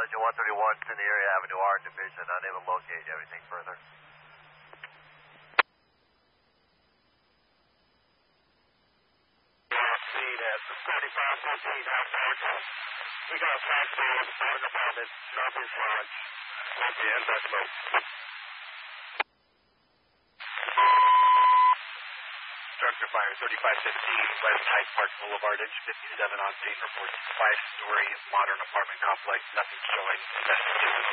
Roger, 131 in the area, Avenue R Division, unable to locate everything further. Speed at 3515 outside. We got a flash down on the park apartment, Northeast Lodge. Okay, and that's low. Structure fire 3515 West Hyde Park Boulevard, inch 57 on scene, reports 5-story modern apartment complex, nothing showing. Investigation.